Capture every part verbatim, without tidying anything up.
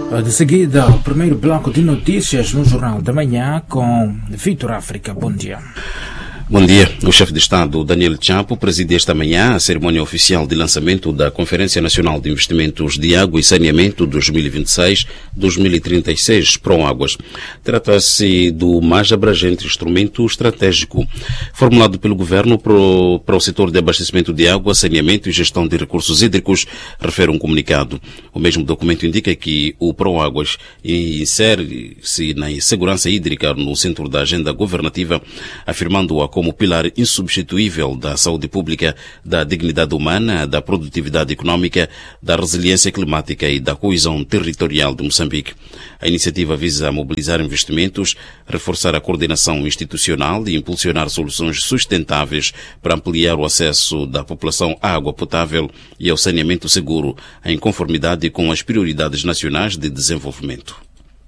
De seguida, o primeiro bloco de notícias no Jornal da Manhã com Vitor África. Bom dia. Bom dia. O chefe de Estado, Daniel Chapo, preside esta manhã a cerimônia oficial de lançamento da Conferência Nacional de Investimentos de Água e Saneamento dois mil e vinte e seis a dois mil e trinta e seis, Proáguas. Trata-se do mais abrangente instrumento estratégico formulado pelo Governo para o, para o setor de abastecimento de água, saneamento e gestão de recursos hídricos, refere um comunicado. O mesmo documento indica que o Proáguas insere-se na segurança hídrica no centro da agenda governativa, afirmando-a como pilar insubstituível da saúde pública, da dignidade humana, da produtividade económica, da resiliência climática e da coesão territorial de Moçambique. A iniciativa visa mobilizar investimentos, reforçar a coordenação institucional e impulsionar soluções sustentáveis para ampliar o acesso da população à água potável e ao saneamento seguro, em conformidade com as prioridades nacionais de desenvolvimento.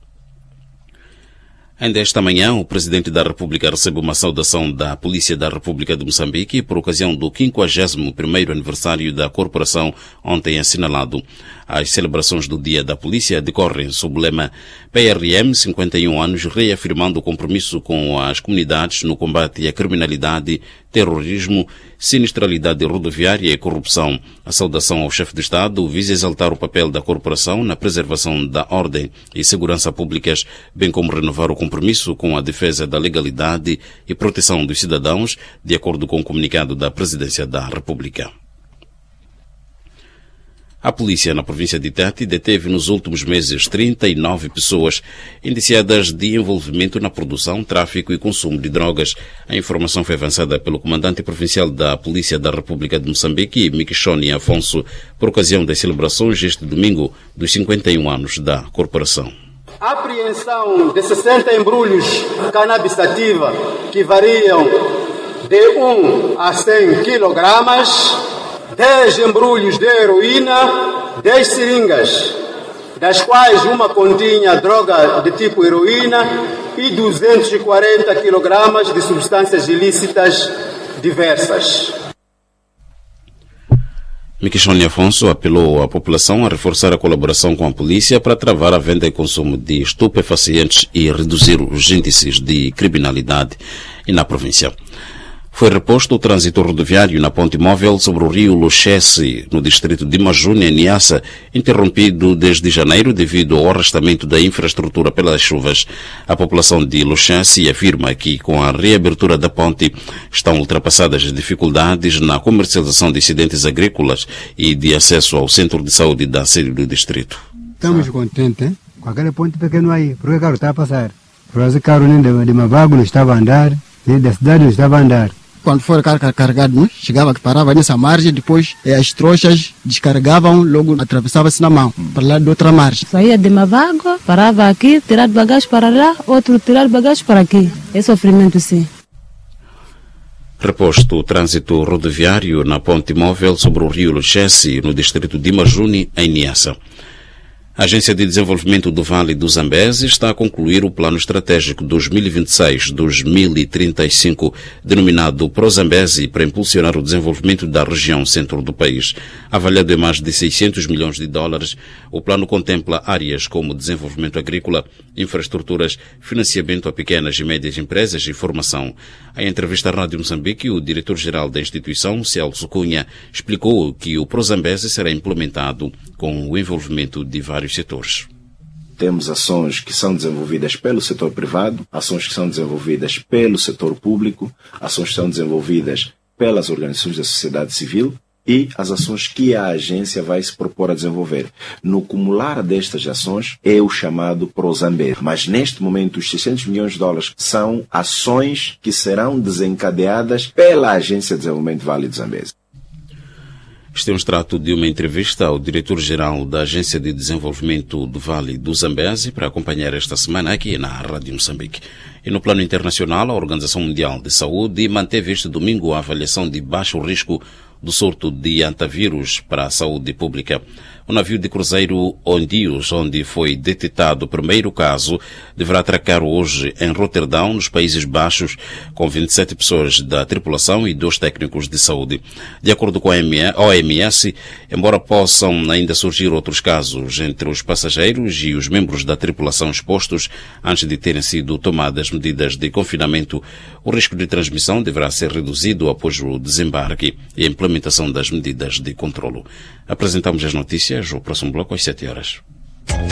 Ainda esta manhã, o Presidente da República recebe uma saudação da Polícia da República de Moçambique por ocasião do quinquagésimo primeiro aniversário da corporação, ontem assinalado. As celebrações do Dia da Polícia decorrem sob o lema P R M cinquenta e um anos, reafirmando o compromisso com as comunidades no combate à criminalidade, terrorismo, sinistralidade rodoviária e corrupção. A saudação ao chefe de Estado visa exaltar o papel da corporação na preservação da ordem e segurança públicas, bem como renovar o compromisso com a defesa da legalidade e proteção dos cidadãos, de acordo com o comunicado da Presidência da República. A polícia na província de Tete deteve nos últimos meses trinta e nove pessoas indiciadas de envolvimento na produção, tráfico e consumo de drogas. A informação foi avançada pelo comandante provincial da Polícia da República de Moçambique, Mikishoni Afonso, por ocasião das celebrações este domingo dos cinquenta e um anos da corporação. A apreensão de sessenta embrulhos de cannabis sativa que variam de um a cem quilogramas, dez embrulhos de heroína, dez seringas, das quais uma continha droga de tipo heroína e duzentos e quarenta quilogramas de substâncias ilícitas diversas. Mikishoni Afonso apelou à população a reforçar a colaboração com a polícia para travar a venda e consumo de estupefacientes e reduzir os índices de criminalidade e na província. Foi reposto o trânsito rodoviário na ponte móvel sobre o rio Luchesse, no distrito de Majune, em Niassa, interrompido desde janeiro devido ao arrastamento da infraestrutura pelas chuvas. A população de Luchesse afirma que, com a reabertura da ponte, estão ultrapassadas as dificuldades na comercialização de excedentes agrícolas e de acesso ao centro de saúde da sede do distrito. Estamos contentes, hein? Com aquele ponte pequeno aí, porque o carro está a passar. Por esse carro nem de, de Mabago não estava a andar, nem da cidade não estava a andar. Quando for carga carregado, né? Chegava que parava nessa margem, depois eh, as trouxas descarregavam, logo atravessava-se na mão, para lá de outra margem. Saía de Mavago, parava aqui, tirar de bagagem para lá, outro tirar de bagagem para aqui. É sofrimento, sim. Reposto o trânsito rodoviário na ponte móvel sobre o rio Luchesse, no distrito de Majune, em Niassa. A Agência de Desenvolvimento do Vale do Zambeze está a concluir o Plano Estratégico dois mil e vinte e seis a dois mil e trinta e cinco, denominado Pro-Zambeze, para impulsionar o desenvolvimento da região centro do país. Avaliado em mais de seiscentos milhões de dólares, o plano contempla áreas como desenvolvimento agrícola, infraestruturas, financiamento a pequenas e médias empresas e formação. Em entrevista à Rádio Moçambique, o diretor-geral da instituição, Celso Cunha, explicou que o Pro-Zambeze será implementado com o envolvimento de vários setores. Temos ações que são desenvolvidas pelo setor privado, ações que são desenvolvidas pelo setor público, ações que são desenvolvidas pelas organizações da sociedade civil e as ações que a agência vai se propor a desenvolver. No cumular destas ações é o chamado Pro-Zambeze. Mas neste momento os seiscentos milhões de dólares são ações que serão desencadeadas pela Agência de Desenvolvimento Vale do Zambeze. Este é um extrato de uma entrevista ao diretor-geral da Agência de Desenvolvimento do Vale do Zambeze para acompanhar esta semana aqui na Rádio Moçambique. E no plano internacional, a Organização Mundial de Saúde manteve este domingo a avaliação de baixo risco do surto de antavírus para a saúde pública. O navio de cruzeiro Ondios, onde foi detectado o primeiro caso, deverá atracar hoje em Roterdão, nos Países Baixos, com vinte e sete pessoas da tripulação e dois técnicos de saúde. De acordo com a O M S, embora possam ainda surgir outros casos entre os passageiros e os membros da tripulação expostos antes de terem sido tomadas medidas de confinamento, o risco de transmissão deverá ser reduzido após o desembarque e a implementação das medidas de controlo. Apresentamos as notícias, o próximo bloco às sete horas.